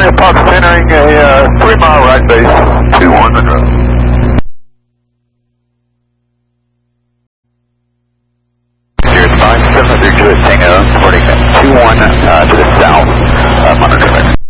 Monterey Apox entering a 3-mile right base, 21 Monroe. Here's 57 to Tango, reporting 21 to the south, Monterey.